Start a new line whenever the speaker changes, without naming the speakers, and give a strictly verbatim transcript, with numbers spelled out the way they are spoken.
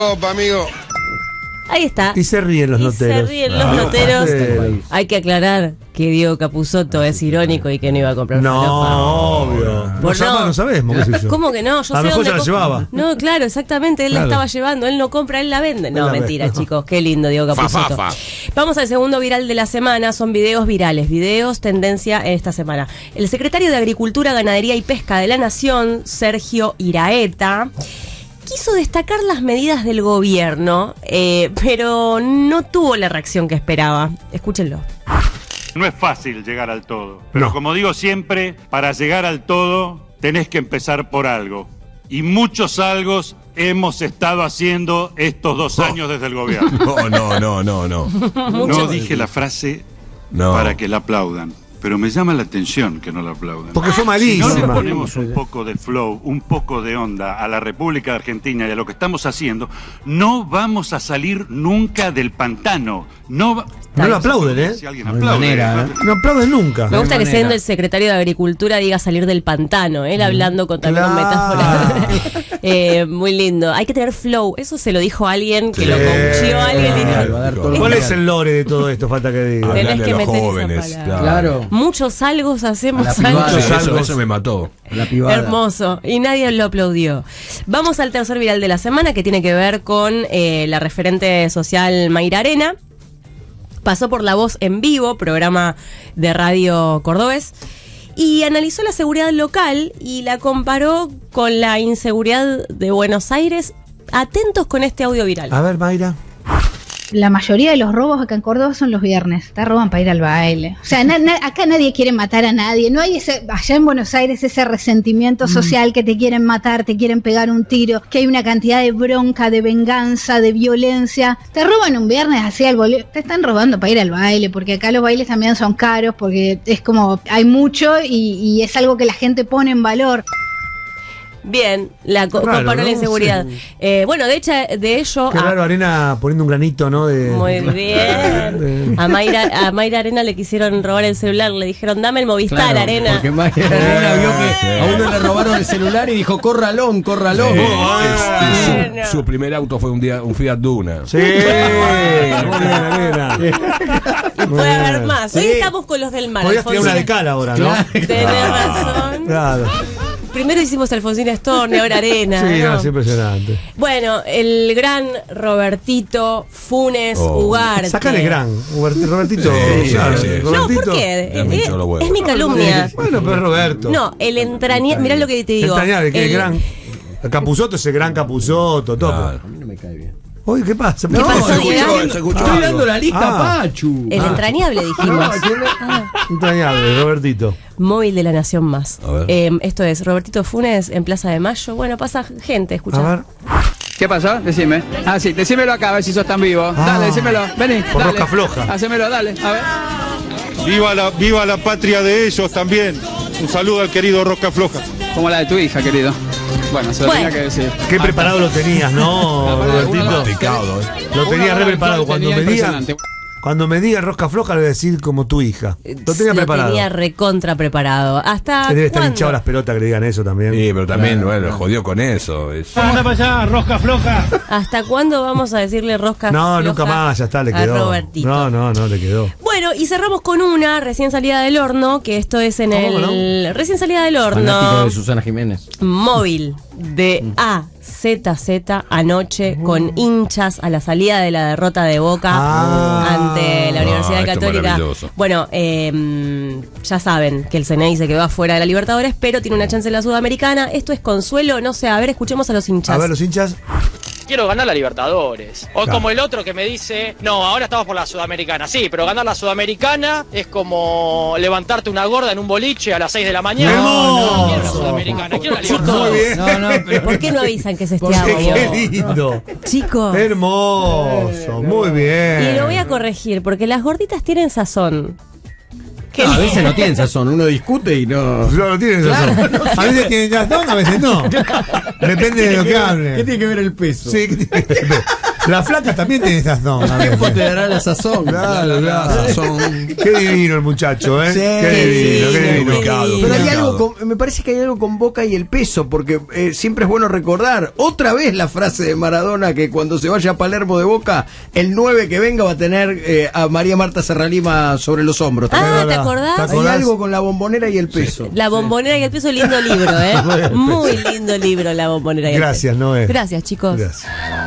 Opa, amigo.
Ahí está.
Y se ríen los
y
noteros.
Se ríen los
ah,
noteros.
Sí.
Hay que aclarar que Diego Capusotto es irónico y que no iba a comprar
No,
falopa.
obvio.
Por
Vos
no.
no sabemos qué sé yo.
¿Cómo que no? Yo
A
sé
lo mejor
dónde
ya la
co-
llevaba.
No, claro, exactamente. Él
Claro.
la estaba llevando. Él no compra, él la vende. No,
Él la
mentira,
vende.
chicos. Qué lindo, Diego Capusotto.
Fa, fa, fa.
Vamos al segundo viral de la semana. Son videos virales. Videos tendencia en esta semana. El secretario de Agricultura, Ganadería y Pesca de la Nación, Sergio Iraeta, quiso destacar las medidas del gobierno, eh, pero no tuvo la reacción que esperaba. Escúchenlo.
No es fácil llegar al todo, pero
No.
como digo siempre, para llegar al todo tenés que empezar por algo. Y muchos algos hemos estado haciendo estos dos años desde el gobierno.
No, no, no, no, no.
No dije la frase
No.
para que la aplaudan, pero me llama la atención que no la aplaudan.
Porque fue
Si no
malísima.
le ponemos un poco de flow, un poco de onda a la República de Argentina y a lo que estamos haciendo, no vamos a salir nunca del pantano. No, va-
No lo aplauden, ¿eh?
Si alguien
No hay
aplaude,
manera,
¿eh?
No aplauden nunca.
Me gusta que
manera.
siendo el secretario de Agricultura diga salir del pantano, él hablando con también con
Claro.
metáforas. Eh, muy lindo. Hay que tener flow. Eso se lo dijo alguien que
Sí.
lo coacheó a alguien. y
Claro,
dijo,
va a dar todo
¿Cuál
lo
es el lore de todo esto? Falta que diga.
Tenés
Hablarle
que
a los
meter esa
jóvenes,
palabra.
Claro.
Muchos algos hacemos
A la
algo.
privada.
Sí, eso,
algos.
eso me mató.
La pibada.
Hermoso. Y nadie lo aplaudió. Vamos al tercer viral de la semana que tiene que ver con eh, la referente social Mayra Arena. Pasó por La Voz en Vivo, programa de radio cordobés, y analizó la seguridad local y la comparó con la inseguridad de Buenos Aires. Atentos con este audio viral.
A ver, Mayra.
La mayoría de los robos acá en Córdoba son los viernes. Te roban para ir al baile. O sea, na- na- acá nadie quiere matar a nadie. No hay ese, allá en Buenos Aires, ese resentimiento social que te quieren matar, te quieren pegar un tiro, que hay una cantidad de bronca, de venganza, de violencia. Te roban un viernes así al boleto. Te están robando para ir al baile, porque acá los bailes también son caros, porque es como, hay mucho y, y es algo que la gente pone en valor.
Bien, la co-
Raro,
comparó
¿no?
la inseguridad.
Sí.
Eh, bueno, de hecho, de ello.
Qué
a-
raro, Arena poniendo un granito, ¿no? De,
Muy bien. A Mayra, a Mayra Arena le quisieron robar el celular, le dijeron, dame el Movistar,
Claro,
Arena.
Porque Mayra Arena vio que a uno le robaron el celular y dijo, córralón, córralón.
Eh,
bueno.
es- su, su primer auto fue un día un Fiat Duna.
Sí, muy bien, Arena.
Y
Muy
puede
bien.
haber más. Hoy
Sí.
estamos con los del mar.
Podrías tirar una de
Alfonsina.
cal ahora, ¿no?
Claro.
Tenés razón.
Claro.
Primero hicimos Alfonsina Storni, ahora Arena.
Sí,
¿no?
no, es impresionante.
Bueno, el gran Robertito Funes
Oh.
Ugarte.
Sacale gran, Robert- Robertito.
Sí,
claro,
sí, sí.
No,
Robertito.
¿por qué?
Es mi
Eh,
cholo huevo.
es mi calumnia.
Bueno, pero es Roberto.
No, el entrañable. Mirá lo que te digo.
Entrañable, que
El-
es gran. El Capuzoto, ese gran Capuzoto, todo.
Claro.
A mí no me cae bien.
Oye, ¿qué pasa?
¿Qué pasó,
se
Diego?
escuchó, se escuchó
Estoy
algo.
dando la lista,
Ah.
Pachu.
El entrañable, dijimos.
Entrañable, Robertito.
Móvil de la Nación Más.
A ver.
Eh, esto es Robertito Funes en Plaza de Mayo. Bueno, pasa gente, escucha.
A ver.
¿Qué pasó? Decime. Ah, sí, decímelo acá, a ver si sos tan vivo.
Ah.
Dale, decímelo. Vení.
Por
dale.
rosca floja.
Hacémelo, dale. A ver.
Viva la, viva la patria de ellos también. Un saludo al querido Rosca Floja.
Como la de tu hija, querido. Bueno, se lo
Bueno.
tenía que decir.
Qué preparado lo tenías, ¿no, Robertito?
Masticado, eh.
Lo tenía re preparado. Cuando me diga,
Impresionante.
cuando me diga rosca floja, le voy a decir como tu hija. Lo tenía
Lo
preparado.
tenía recontra preparado. ¿Hasta
Se debe estar
cuándo?
hinchado las pelotas que le digan eso también.
Sí, pero también, bueno, jodió con eso. Es-
Anda para allá, rosca floja.
¿Hasta cuándo vamos a decirle rosca
No,
floja
nunca más, ya está, le
a
quedó.
Robertito?
No, no, no, le quedó.
Bueno, y cerramos con una recién salida del horno, que esto es en
¿Cómo
el... Recién salida del
Fanático
horno.
de Susana Jiménez.
Móvil de A Z Z anoche con hinchas a la salida de la derrota de Boca
Ah.
ante la Universidad
Ah, esto es
Católica.
maravilloso.
Bueno, eh, ya saben que el C N I se quedó afuera de la Libertadores, pero tiene una chance en la Sudamericana. Esto es consuelo, no sé, a ver, escuchemos a los hinchas.
A ver, los hinchas.
Quiero ganar la Libertadores. O
Claro.
como el otro que me dice, no, ahora estamos por la Sudamericana. Sí, pero ganar la Sudamericana es como levantarte una gorda en un boliche a las seis de la mañana.
No,
no quiero la
no.
Sudamericana, quiero la
Chicos,
Libertadores.
muy bien.
No, no, pero.
¿Por qué no avisan que es este
Porque
audio?
Qué lindo.
Chicos.
Hermoso, muy bien.
Y lo voy a corregir, porque las gorditas tienen sazón. ¿Qué?
No, a veces no tienen sazón, uno discute y no.
No, no tienen razón. A veces tienen razón, a veces no. Depende de lo que hable.
¿Qué tiene que ver el peso?
Sí, ¿qué tiene que ver? La flaca también tiene sazón.
El tiempo te dará la sazón.
Claro,
La
claro.
sazón.
Qué divino el muchacho, ¿eh?
Sí,
qué divino,
sí,
qué
sí,
divino.
ubicado,
Pero hay
ubicado.
algo con, me parece que hay algo con Boca y el peso, porque eh, siempre es bueno recordar otra vez la frase de Maradona que cuando se vaya a Palermo de Boca, el nueve que venga va a tener eh, a María Marta Serralima sobre los hombros.
Ah,
verdad.
¿te acordás?
¿Te
Hay
acordás?
algo con la bombonera y el peso.
La bombonera y el peso, lindo libro, ¿eh? Muy lindo libro, La bombonera y el
Gracias,
peso.
Noé.
Gracias, chicos.
Gracias.